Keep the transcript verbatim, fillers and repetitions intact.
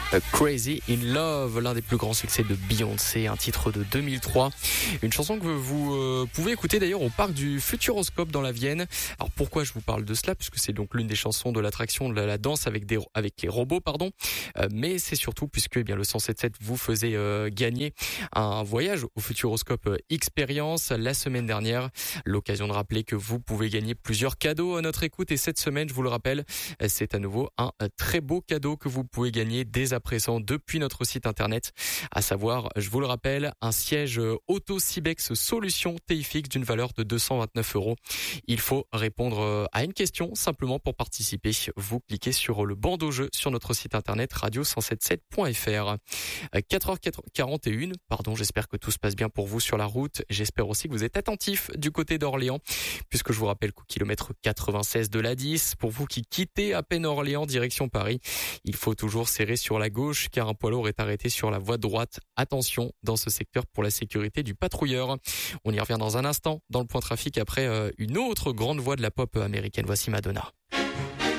Crazy in Love, l'un des plus grands succès de Beyoncé, un titre de deux mille trois. Une chanson que vous euh, pouvez écouter d'ailleurs au parc du Futuroscope dans la Vienne. Alors pourquoi je vous parle de cela? Puisque c'est donc l'une des chansons de l'attraction de la, la danse avec des avec les robots, pardon. Euh, mais c'est surtout puisque eh bien le cent sept sept vous faisait euh, gagner un voyage au Futuroscope Experience la semaine dernière. L'occasion de rappeler que vous pouvez gagner plusieurs cadeaux à notre écoute et cette semaine, je vous le rappelle, c'est à nouveau un très beau cadeau que vous pouvez gagner dès à présent depuis notre site internet, à savoir, je vous le rappelle, un siège Auto Cibex Solution T I F X d'une valeur de deux cent vingt-neuf euros. Il faut répondre à une question simplement pour participer. Vous cliquez sur le bandeau jeu sur notre site internet radio cent soixante-dix-sept point f r. quatre heures quarante et une, pardon, j'espère que tout se passe bien pour vous sur la route. J'espère aussi que vous êtes attentifs du côté d'Orléans, puisque je vous rappelle qu'au kilomètre quatre-vingt-seize de l'A dix, pour vous qui quittez à peine Orléans direction Paris, il faut toujours serrer sur la gauche car un poids lourd est arrêté sur la voie droite. Attention dans ce secteur pour la sécurité du patrouilleur. On y revient dans un instant dans le point trafic après une autre grande voix de la pop américaine. Voici Madonna.